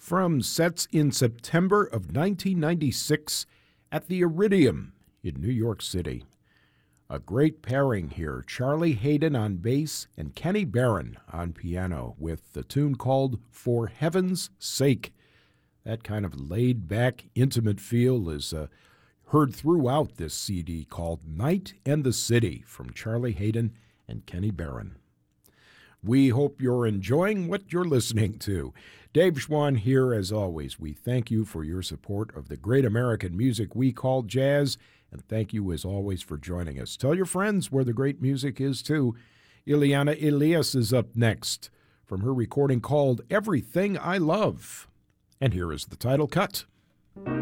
from sets in September of 1996 at the Iridium in New York City. A great pairing here, Charlie Haden on bass and Kenny Barron on piano with the tune called For Heaven's Sake. That kind of laid-back, intimate feel is heard throughout this CD called Night and the City from Charlie Haden and Kenny Barron. We hope you're enjoying what you're listening to. Dave Schwann here as always. We thank you for your support of the great American music we call jazz, and thank you as always for joining us. Tell your friends where the great music is too. Ileana Elias is up next from her recording called Everything I Love. And here is the title cut.